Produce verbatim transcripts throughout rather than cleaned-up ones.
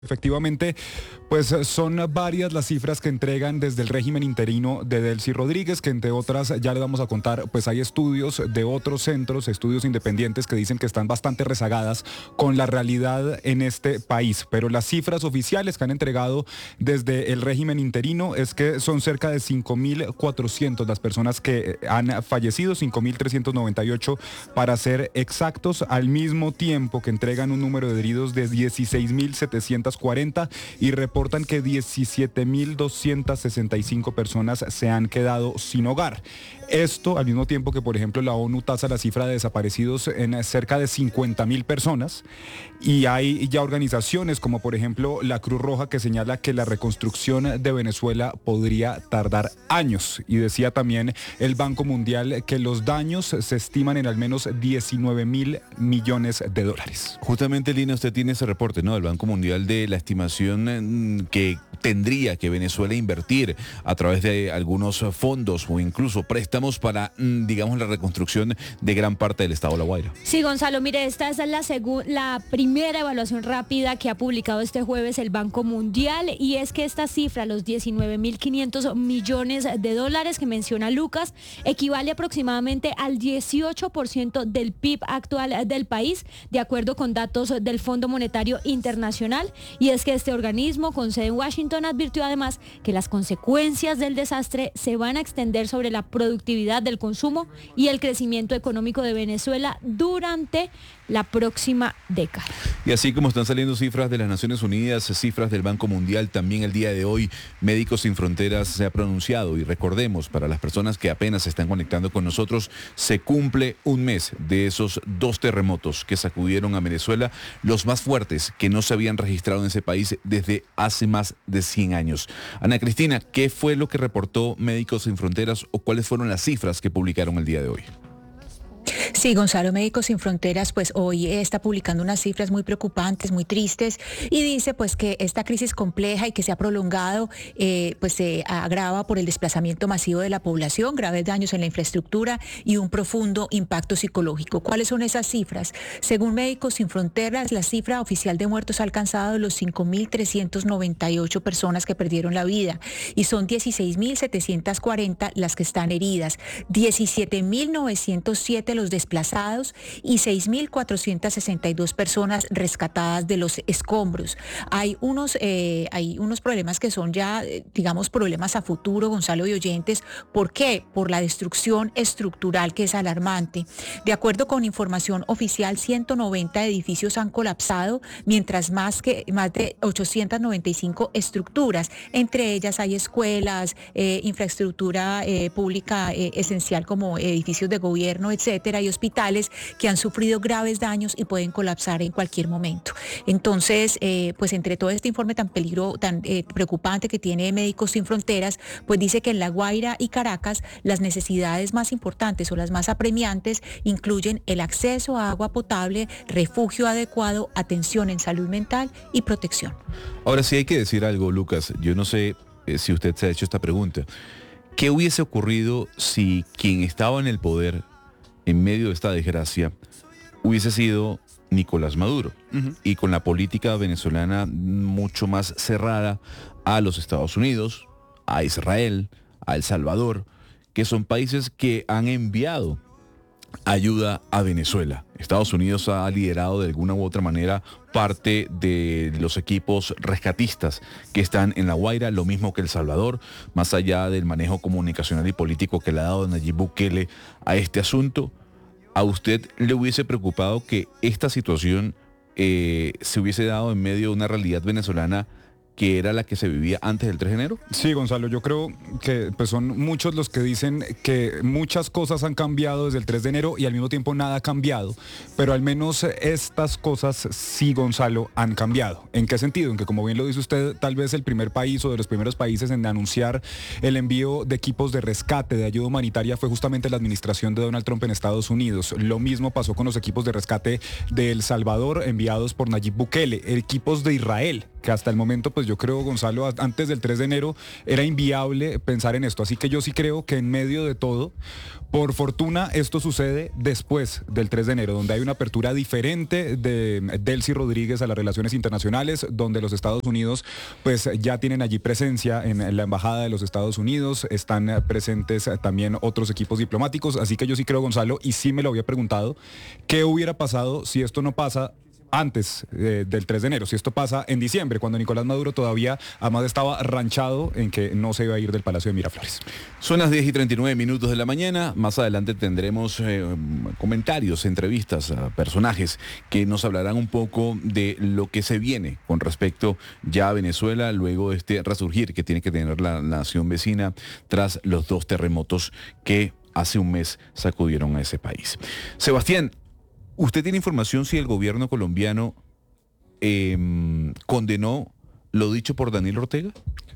Efectivamente, pues son varias las cifras que entregan desde el régimen interino de Delcy Rodríguez, que entre otras ya le vamos a contar, pues hay estudios de otros centros, estudios independientes que dicen que están bastante rezagadas con la realidad en este país. Pero las cifras oficiales que han entregado desde el régimen interino es que son cerca de cinco mil cuatrocientas las personas que han fallecido, cinco mil trescientos noventa y ocho para ser exactos, al mismo tiempo que entregan un número de heridos de dieciséis mil setecientos cuarenta y reportan que diecisiete mil doscientas sesenta y cinco personas se han quedado sin hogar. Esto al mismo tiempo que, por ejemplo, la ONU tasa la cifra de desaparecidos en cerca de cincuenta mil personas, y hay ya organizaciones como, por ejemplo, la Cruz Roja, que señala que la reconstrucción de Venezuela podría tardar años. Y decía también el Banco Mundial que los daños se estiman en al menos diecinueve mil millones de dólares. Justamente, Lina, usted tiene ese reporte, ¿no?, del Banco Mundial, de la estimación que tendría que Venezuela invertir a través de algunos fondos o incluso préstamos para, digamos, la reconstrucción de gran parte del estado de La Guaira. Sí, Gonzalo, mire, esta es la, segu- la primera evaluación rápida que ha publicado este jueves el Banco Mundial, y es que esta cifra, los diecinueve mil quinientos millones de dólares que menciona Lucas, equivale aproximadamente al dieciocho por ciento del P I B actual del país, de acuerdo con datos del Fondo Monetario Internacional. Y es que este organismo, con sede en Washington, advirtió además que las consecuencias del desastre se van a extender sobre la productividad del consumo y el crecimiento económico de Venezuela durante la próxima década. Y así como están saliendo cifras de las Naciones Unidas, cifras del Banco Mundial, también el día de hoy Médicos Sin Fronteras se ha pronunciado, y recordemos, para las personas que apenas se están conectando con nosotros, se cumple un mes de esos dos terremotos que sacudieron a Venezuela, los más fuertes que no se habían registrado en ese país desde hace más de cien años. Ana Cristina, ¿qué fue lo que reportó Médicos Sin Fronteras o cuáles fueron las cifras que publicaron el día de hoy? Sí, Gonzalo, Médicos Sin Fronteras pues hoy está publicando unas cifras muy preocupantes, muy tristes, y dice pues que esta crisis compleja y que se ha prolongado eh, pues se agrava por el desplazamiento masivo de la población, graves daños en la infraestructura y un profundo impacto psicológico. ¿Cuáles son esas cifras? Según Médicos Sin Fronteras, la cifra oficial de muertos ha alcanzado los cinco mil trescientas noventa y ocho personas que perdieron la vida, y son dieciséis mil setecientas cuarenta las que están heridas, diecisiete mil novecientos siete los desplazados y seis mil cuatrocientas sesenta y dos personas rescatadas de los escombros. Hay unos, eh, hay unos problemas que son ya, eh, digamos, problemas a futuro, Gonzalo y oyentes. ¿Por qué? Por la destrucción estructural, que es alarmante. De acuerdo con información oficial, ciento noventa edificios han colapsado, mientras más, que, más de ochocientas noventa y cinco estructuras. Entre ellas hay escuelas, eh, infraestructura eh, pública eh, esencial como edificios de gobierno, etcétera, y hospitales que han sufrido graves daños y pueden colapsar en cualquier momento. Entonces, eh, pues entre todo este informe tan peligro, tan eh, preocupante que tiene Médicos Sin Fronteras, pues dice que en La Guaira y Caracas las necesidades más importantes o las más apremiantes incluyen el acceso a agua potable, refugio adecuado, atención en salud mental y protección. Ahora sí hay que decir algo, Lucas. Yo no sé eh, si usted se ha hecho esta pregunta. ¿Qué hubiese ocurrido si quien estaba en el poder en medio de esta desgracia hubiese sido Nicolás Maduro? Uh-huh. Y con la política venezolana mucho más cerrada a los Estados Unidos, a Israel, a El Salvador, que son países que han enviado ayuda a Venezuela. Estados Unidos ha liderado de alguna u otra manera parte de los equipos rescatistas que están en La Guaira, lo mismo que El Salvador, más allá del manejo comunicacional y político que le ha dado Nayib Bukele a este asunto. ¿A usted le hubiese preocupado que esta situación eh, se hubiese dado en medio de una realidad venezolana que era la que se vivía antes del tres de enero? Sí, Gonzalo, yo creo que pues son muchos los que dicen que muchas cosas han cambiado desde el tres de enero y al mismo tiempo nada ha cambiado, pero al menos estas cosas sí, Gonzalo, han cambiado. ¿En qué sentido? En que, como bien lo dice usted, tal vez el primer país o de los primeros países en anunciar el envío de equipos de rescate, de ayuda humanitaria, fue justamente la administración de Donald Trump en Estados Unidos. Lo mismo pasó con los equipos de rescate de El Salvador enviados por Nayib Bukele, equipos de Israel que hasta el momento, pues yo creo, Gonzalo, antes del tres de enero era inviable pensar en esto. Así que yo sí creo que en medio de todo, por fortuna, esto sucede después del tres de enero, donde hay una apertura diferente de Delcy Rodríguez a las relaciones internacionales, donde los Estados Unidos pues ya tienen allí presencia en la Embajada de los Estados Unidos, están presentes también otros equipos diplomáticos, así que yo sí creo, Gonzalo, y sí me lo había preguntado, ¿qué hubiera pasado si esto no pasa antes eh, del tres de enero, si esto pasa en diciembre, cuando Nicolás Maduro todavía además estaba ranchado en que no se iba a ir del Palacio de Miraflores? Son las diez y treinta y nueve minutos de la mañana. Más adelante tendremos eh, comentarios, entrevistas a personajes que nos hablarán un poco de lo que se viene con respecto ya a Venezuela luego de este resurgir que tiene que tener la nación vecina tras los dos terremotos que hace un mes sacudieron a ese país. Sebastián, ¿usted tiene información si el gobierno colombiano eh, condenó lo dicho por Daniel Ortega?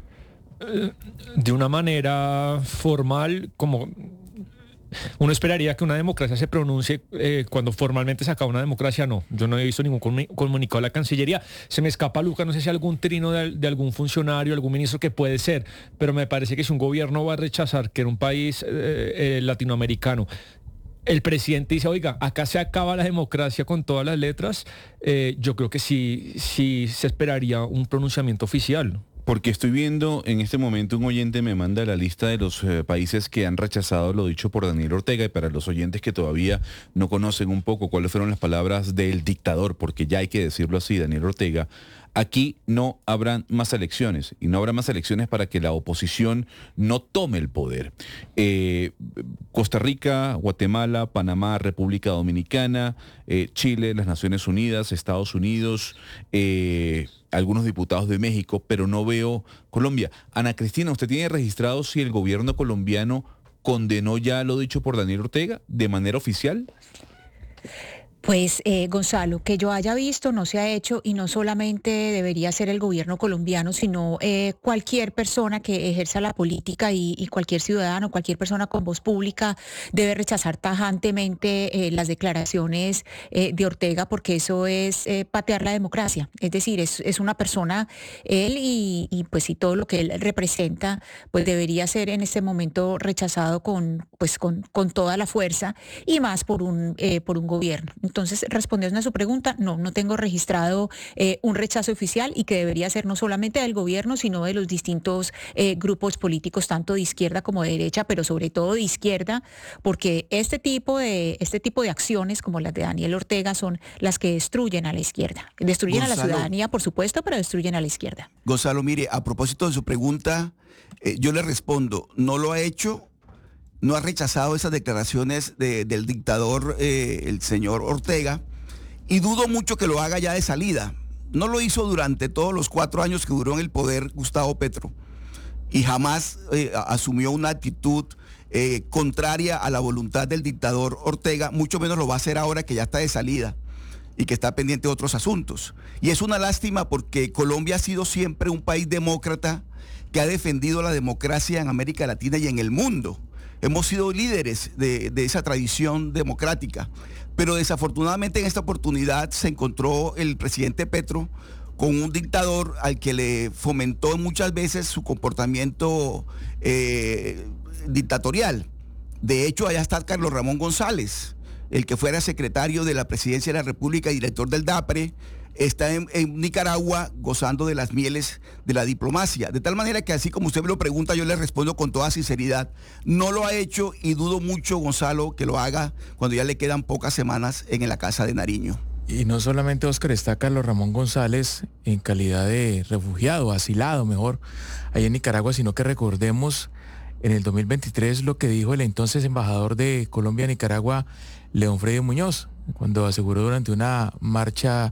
De una manera formal, como uno esperaría que una democracia se pronuncie eh, cuando formalmente se acaba una democracia, no. Yo no he visto ningún comunicado de la Cancillería. Se me escapa, Luca, no sé si algún trino de, de algún funcionario, algún ministro, que puede ser, pero me parece que si un gobierno va a rechazar que era un país eh, eh, latinoamericano, el presidente dice, oiga, acá se acaba la democracia con todas las letras, eh, yo creo que sí, sí se esperaría un pronunciamiento oficial. Porque estoy viendo en este momento, un oyente me manda la lista de los eh, países que han rechazado lo dicho por Daniel Ortega, y para los oyentes que todavía no conocen un poco cuáles fueron las palabras del dictador, porque ya hay que decirlo así, Daniel Ortega, aquí no habrán más elecciones, y no habrá más elecciones para que la oposición no tome el poder. Eh, Costa Rica, Guatemala, Panamá, República Dominicana, eh, Chile, las Naciones Unidas, Estados Unidos, eh, algunos diputados de México, pero no veo Colombia. Ana Cristina, ¿usted tiene registrado si el gobierno colombiano condenó ya lo dicho por Daniel Ortega de manera oficial? Pues eh, Gonzalo, que yo haya visto no se ha hecho, y no solamente debería ser el gobierno colombiano, sino eh, cualquier persona que ejerza la política y, y cualquier ciudadano, cualquier persona con voz pública debe rechazar tajantemente eh, las declaraciones eh, de Ortega, porque eso es eh, patear la democracia. Es decir, es, es una persona, él y, y pues y todo lo que él representa, pues debería ser en este momento rechazado con, pues, con, con toda la fuerza, y más por un, eh, por un gobierno. Entonces, respondiendo a su pregunta, no, no tengo registrado eh, un rechazo oficial, y que debería ser no solamente del gobierno, sino de los distintos eh, grupos políticos, tanto de izquierda como de derecha, pero sobre todo de izquierda, porque este tipo de, este tipo de acciones, como las de Daniel Ortega, son las que destruyen a la izquierda. Destruyen Gonzalo, a la ciudadanía, por supuesto, pero destruyen a la izquierda. Gonzalo, mire, a propósito de su pregunta, eh, yo le respondo, no lo ha hecho. No ha rechazado esas declaraciones de, del dictador, eh, el señor Ortega, y dudo mucho que lo haga ya de salida. No lo hizo durante todos los cuatro años que duró en el poder Gustavo Petro, y jamás eh, asumió una actitud eh, contraria a la voluntad del dictador Ortega, mucho menos lo va a hacer ahora que ya está de salida y que está pendiente de otros asuntos. Y es una lástima, porque Colombia ha sido siempre un país demócrata que ha defendido la democracia en América Latina y en el mundo. Hemos sido líderes de, de esa tradición democrática, pero desafortunadamente en esta oportunidad se encontró el presidente Petro con un dictador al que le fomentó muchas veces su comportamiento eh, dictatorial. De hecho, allá está Carlos Ramón González, el que fuera secretario de la Presidencia de la República y director del DAPRE, está en, en Nicaragua gozando de las mieles de la diplomacia. De tal manera que, así como usted me lo pregunta, yo le respondo con toda sinceridad. No lo ha hecho, y dudo mucho, Gonzalo, que lo haga cuando ya le quedan pocas semanas en la Casa de Nariño. Y no solamente, Óscar, está Carlos Ramón González en calidad de refugiado, asilado mejor, allá en Nicaragua, sino que recordemos en el dos mil veintitrés lo que dijo el entonces embajador de Colombia en Nicaragua, León Freddy Muñoz, cuando aseguró durante una marcha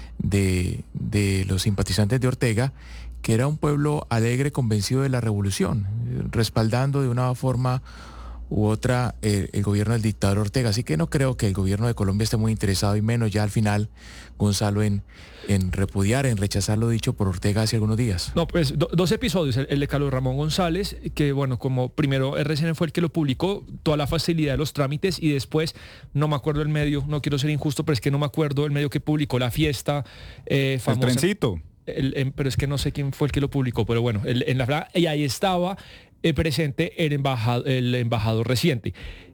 De, de los simpatizantes de Ortega, que era un pueblo alegre, convencido de la revolución, respaldando de una forma u otra eh, el gobierno del dictador Ortega. Así que no creo que el gobierno de Colombia esté muy interesado, y menos ya al final, Gonzalo, en, en repudiar, en rechazar lo dicho por Ortega hace algunos días. No, pues do, dos episodios, el, el de Carlos Ramón González, que bueno, como primero R C N fue el que lo publicó, toda la facilidad de los trámites, y después, no me acuerdo el medio, no quiero ser injusto, pero es que no me acuerdo el medio que publicó la fiesta eh, famosa. El Trencito. el, en, pero es que no sé quién fue el que lo publicó, pero bueno, el, en la y ahí estaba eh, presente el embajador, el embajador reciente.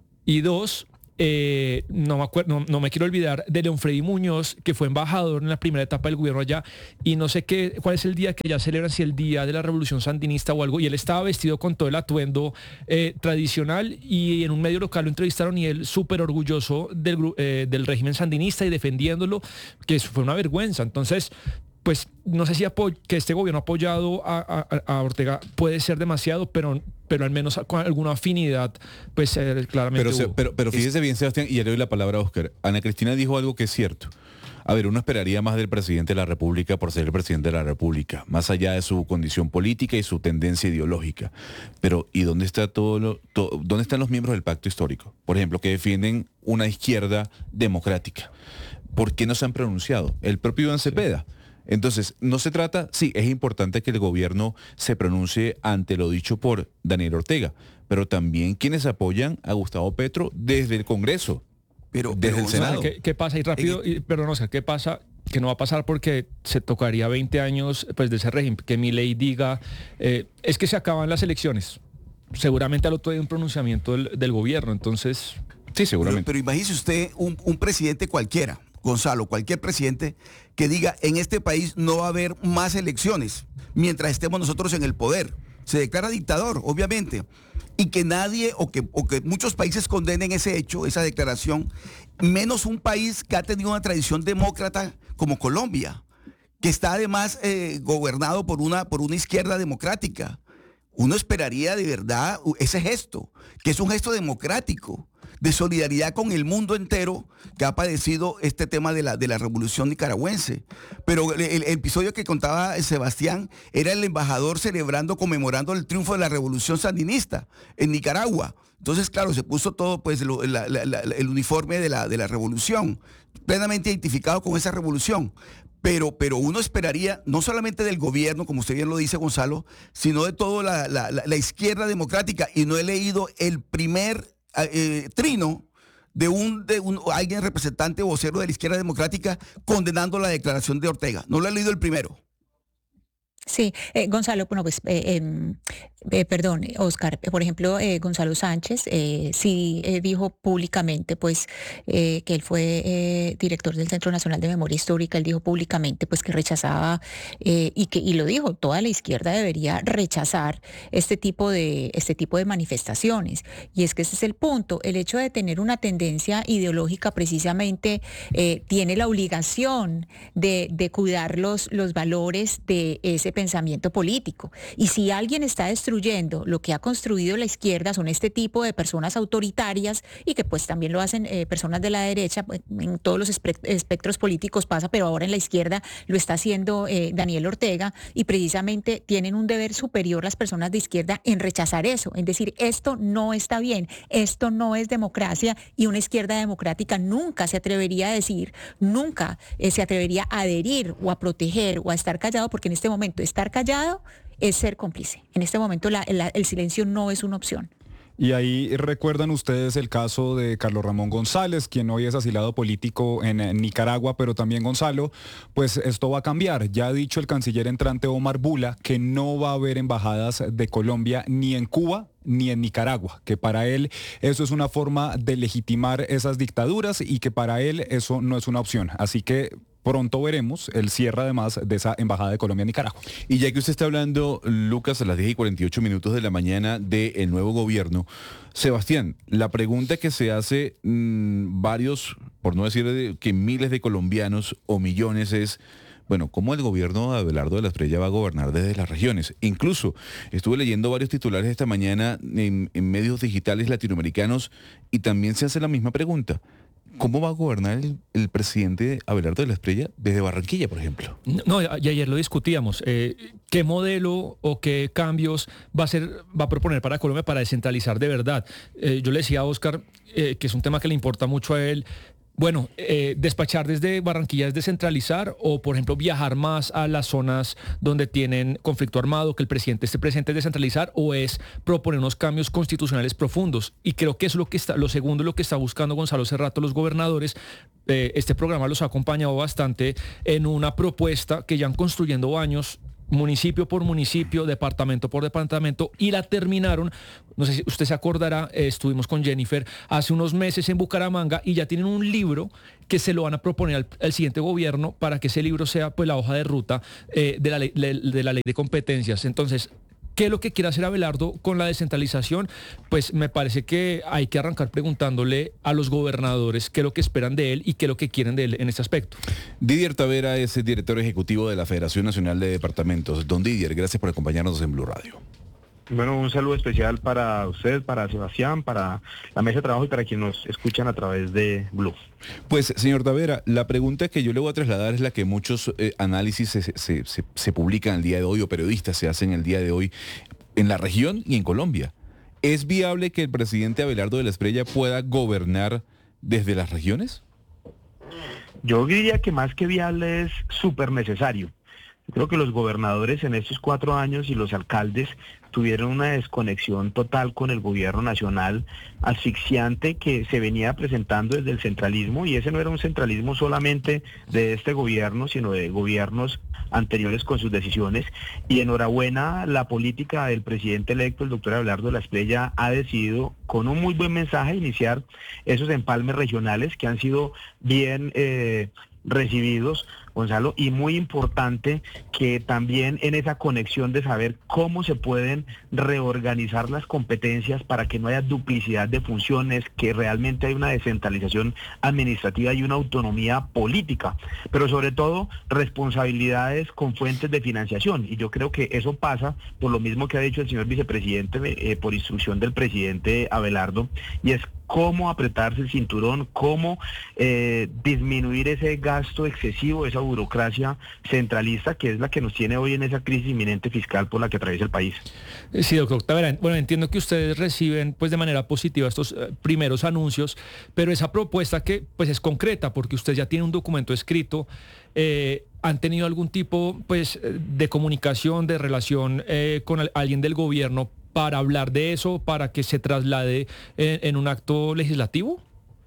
Y dos, eh, no, me acuerdo, no, no me quiero olvidar de León Freddy Muñoz, que fue embajador en la primera etapa del gobierno allá, y no sé qué, cuál es el día que ya celebran, si el día de la Revolución Sandinista o algo, y él estaba vestido con todo el atuendo eh, tradicional, y en un medio local lo entrevistaron y él súper orgulloso del, eh, del régimen sandinista y defendiéndolo, que eso fue una vergüenza. Entonces, pues no sé si que este gobierno apoyado a, a, a Ortega puede ser demasiado, pero, pero al menos con alguna afinidad, pues eh, claramente pero, hubo. pero, pero fíjese bien, Sebastián, y ya le doy la palabra a Oscar. Ana Cristina dijo algo que es cierto. A ver, uno esperaría más del presidente de la República por ser el presidente de la República, más allá de su condición política y su tendencia ideológica. Pero, ¿y dónde está todo lo, todo, dónde están los miembros del pacto histórico? Por ejemplo, que defienden una izquierda democrática. ¿Por qué no se han pronunciado? El propio Iván Cepeda. Entonces, no se trata, sí, es importante que el gobierno se pronuncie ante lo dicho por Daniel Ortega, pero también quienes apoyan a Gustavo Petro desde el Congreso, pero, desde pero, el Senado. ¿Qué, qué pasa? Y rápido, y, perdón, Oscar, ¿qué pasa? Que no va a pasar porque se tocaría veinte años pues, de ese régimen, que Milei diga, eh, es que se acaban las elecciones. Seguramente al otro día hay un pronunciamiento del, del gobierno, entonces... Sí, seguramente. Pero, pero imagínese usted un, un presidente cualquiera, Gonzalo, cualquier presidente que diga en este país no va a haber más elecciones mientras estemos nosotros en el poder. Se declara dictador, obviamente. Y que nadie o que, o que muchos países condenen ese hecho, esa declaración, menos un país que ha tenido una tradición demócrata como Colombia, que está además eh, gobernado por una, por una izquierda democrática. Uno esperaría de verdad ese gesto, que es un gesto democrático, de solidaridad con el mundo entero que ha padecido este tema de la, de la revolución nicaragüense. Pero el, el episodio que contaba Sebastián era el embajador celebrando, conmemorando el triunfo de la revolución sandinista en Nicaragua. Entonces, claro, se puso todo pues, lo, la, la, la, el uniforme de la, de la revolución, plenamente identificado con esa revolución. Pero, pero uno esperaría, no solamente del gobierno, como usted bien lo dice, Gonzalo, sino de toda la, la, la, la izquierda democrática. Y no he leído el primer eh, trino de un, de un alguien representante o vocero de la izquierda democrática condenando la declaración de Ortega. No lo he leído el primero. Sí, eh, Gonzalo, bueno, pues, eh, eh, perdón, Oscar, por ejemplo, eh, Gonzalo Sánchez eh, sí eh, dijo públicamente, pues, eh, que él fue eh, director del Centro Nacional de Memoria Histórica. Él dijo públicamente, pues, que rechazaba eh, y que y lo dijo, toda la izquierda debería rechazar este tipo de este tipo de manifestaciones. Y es que ese es el punto, el hecho de tener una tendencia ideológica precisamente eh, tiene la obligación de, de cuidar los, los valores de ese pensamiento político. Y si alguien está destruyendo lo que ha construido la izquierda, son este tipo de personas autoritarias y que pues también lo hacen eh, personas de la derecha, pues, en todos los espectros políticos pasa, pero ahora en la izquierda lo está haciendo eh, Daniel Ortega, y precisamente tienen un deber superior las personas de izquierda en rechazar eso, en decir esto no está bien, esto no es democracia, y una izquierda democrática nunca se atrevería a decir, nunca eh, se atrevería a adherir o a proteger o a estar callado, porque en este momento estar callado es ser cómplice. En este momento la, la, el silencio no es una opción. Y ahí recuerdan ustedes el caso de Carlos Ramón González, quien hoy es asilado político en Nicaragua, pero también, Gonzalo, pues esto va a cambiar. Ya ha dicho el canciller entrante Omar Bula que no va a haber embajadas de Colombia ni en Cuba ni en Nicaragua, que para él eso es una forma de legitimar esas dictaduras y que para él eso no es una opción. Así que pronto veremos el cierre además de esa embajada de Colombia en Nicaragua. Y ya que usted está hablando, Lucas, a las diez y cuarenta y ocho minutos de la mañana del nuevo gobierno, Sebastián, la pregunta que se hace mmm, varios, por no decir que miles de colombianos o millones es, bueno, ¿cómo el gobierno de Abelardo de la Espriella va a gobernar desde las regiones? Incluso estuve leyendo varios titulares esta mañana en, en medios digitales latinoamericanos y también se hace la misma pregunta. ¿Cómo va a gobernar el, el presidente Abelardo de la Espriella desde Barranquilla, por ejemplo? No, y ayer lo discutíamos. Eh, ¿Qué modelo o qué cambios va a ser, va a proponer para Colombia para descentralizar de verdad? Eh, yo le decía a Oscar, eh, que es un tema que le importa mucho a él, bueno, eh, despachar desde Barranquilla es descentralizar o, por ejemplo, viajar más a las zonas donde tienen conflicto armado, que el presidente esté presente, es descentralizar o es proponer unos cambios constitucionales profundos. Y creo que eso es lo que está, lo segundo, lo que está buscando Gonzalo Cerrato, los gobernadores. Eh, este programa los ha acompañado bastante en una propuesta que ya han construyendo años, municipio por municipio, departamento por departamento, y la terminaron, no sé si usted se acordará, eh, estuvimos con Jennifer hace unos meses en Bucaramanga y ya tienen un libro que se lo van a proponer al, al siguiente gobierno para que ese libro sea pues la hoja de ruta eh, de, la ley, de, de la ley de competencias. Entonces, ¿qué es lo que quiere hacer Abelardo con la descentralización? Pues me parece que hay que arrancar preguntándole a los gobernadores qué es lo que esperan de él y qué es lo que quieren de él en este aspecto. Didier Tavera es el director ejecutivo de la Federación Nacional de Departamentos. Don Didier, gracias por acompañarnos en Blue Radio. Bueno, un saludo especial para usted, para Sebastián, para la mesa de trabajo y para quienes nos escuchan a través de Blue. Pues, señor Tavera, la pregunta que yo le voy a trasladar es la que muchos eh, análisis se, se, se, se publican el día de hoy o periodistas se hacen el día de hoy en la región y en Colombia. ¿Es viable que el presidente Abelardo de la Espriella pueda gobernar desde las regiones? Yo diría que más que viable es súper necesario. Creo que los gobernadores en estos cuatro años y los alcaldes tuvieron una desconexión total con el gobierno nacional, asfixiante, que se venía presentando desde el centralismo, y ese no era un centralismo solamente de este gobierno, sino de gobiernos anteriores con sus decisiones. Y enhorabuena, la política del presidente electo, el doctor Abelardo de la Espriella, ha decidido con un muy buen mensaje iniciar esos empalmes regionales que han sido bien eh, recibidos, Gonzalo, y muy importante que también en esa conexión de saber cómo se pueden reorganizar las competencias para que no haya duplicidad de funciones, que realmente hay una descentralización administrativa y una autonomía política, pero sobre todo responsabilidades con fuentes de financiación, y yo creo que eso pasa por lo mismo que ha dicho el señor vicepresidente, eh, por instrucción del presidente Abelardo, y es cómo apretarse el cinturón, cómo eh, disminuir ese gasto excesivo, esa burocracia centralista que es la que nos tiene hoy en esa crisis inminente fiscal por la que atraviesa el país. Sí, doctor Tavera, bueno, entiendo que ustedes reciben pues de manera positiva estos eh, primeros anuncios, pero esa propuesta que pues es concreta porque usted ya tiene un documento escrito, eh, ¿han tenido algún tipo pues de comunicación, de relación eh, con el, alguien del gobierno para hablar de eso, para que se traslade en, en un acto legislativo?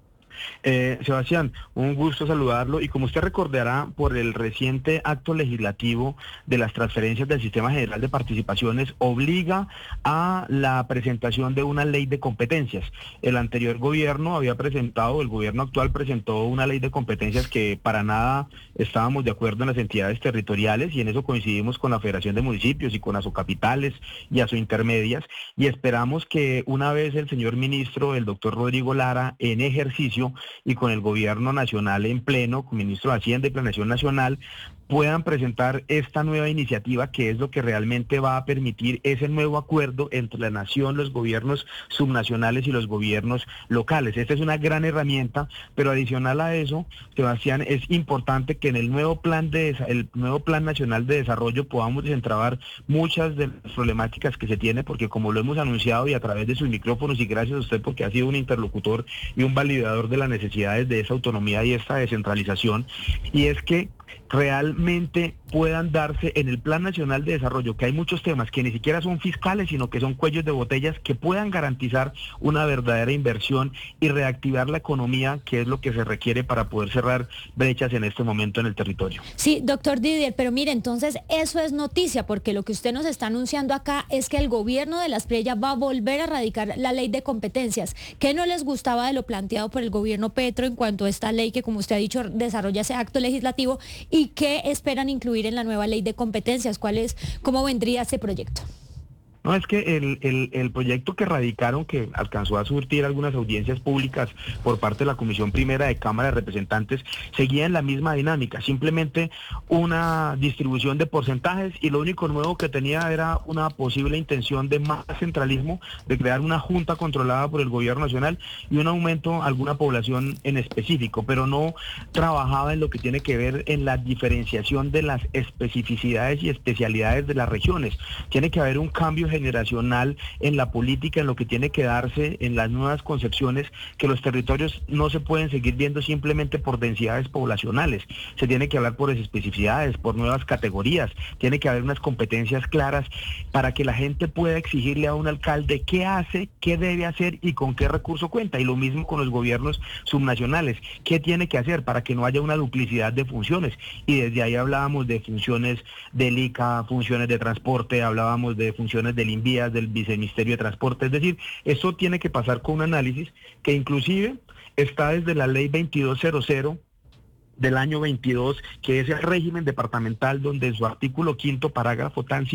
Eh, Sebastián, un gusto saludarlo, y como usted recordará, por el reciente acto legislativo de las transferencias del Sistema General de Participaciones obliga a la presentación de una ley de competencias. El anterior gobierno había presentado, el gobierno actual presentó una ley de competencias que para nada estábamos de acuerdo en las entidades territoriales, y en eso coincidimos con la Federación de Municipios y con Asocapitales y Asointermedias, y esperamos que una vez el señor ministro, el doctor Rodrigo Lara, en ejercicio, y con el gobierno nacional en pleno, con el ministro de Hacienda y Planeación Nacional, puedan presentar esta nueva iniciativa, que es lo que realmente va a permitir ese nuevo acuerdo entre la nación, los gobiernos subnacionales y los gobiernos locales. Esta es una gran herramienta, pero adicional a eso, Sebastián, es importante que en el nuevo plan de el nuevo plan nacional de desarrollo podamos desentrabar muchas de las problemáticas que se tiene, porque como lo hemos anunciado y a través de sus micrófonos, y gracias a usted porque ha sido un interlocutor y un validador de las necesidades de esa autonomía y esta descentralización, y es que realmente puedan darse en el Plan Nacional de Desarrollo, que hay muchos temas que ni siquiera son fiscales, sino que son cuellos de botellas, que puedan garantizar una verdadera inversión y reactivar la economía, que es lo que se requiere para poder cerrar brechas en este momento en el territorio. Sí, doctor Didier, pero mire, entonces eso es noticia, porque lo que usted nos está anunciando acá es que el gobierno de la Espriella va a volver a erradicar la ley de competencias. ¿Qué no les gustaba de lo planteado por el gobierno Petro en cuanto a esta ley que, como usted ha dicho, desarrolla ese acto legislativo? ¿Y qué esperan incluir en la nueva ley de competencias? ¿Cuál es, cómo vendría ese proyecto? No, es que el, el, el proyecto que radicaron, que alcanzó a surtir algunas audiencias públicas por parte de la Comisión Primera de Cámara de Representantes, seguía en la misma dinámica, simplemente una distribución de porcentajes, y lo único nuevo que tenía era una posible intención de más centralismo, de crear una junta controlada por el gobierno nacional y un aumento a alguna población en específico, pero no trabajaba en lo que tiene que ver en la diferenciación de las especificidades y especialidades de las regiones. Tiene que haber un cambio generacional en la política, en lo que tiene que darse en las nuevas concepciones, que los territorios no se pueden seguir viendo simplemente por densidades poblacionales, se tiene que hablar por especificidades, por nuevas categorías, tiene que haber unas competencias claras para que la gente pueda exigirle a un alcalde qué hace, qué debe hacer y con qué recurso cuenta. Y lo mismo con los gobiernos subnacionales, qué tiene que hacer para que no haya una duplicidad de funciones. Y desde ahí hablábamos de funciones del I C A, funciones de transporte, hablábamos de funciones del INVIAS, del Viceministerio de Transporte. Es decir, eso tiene que pasar con un análisis que inclusive está desde la ley veintidós cero del año veintidós, que es el régimen departamental, donde en su artículo quinto, parágrafo tan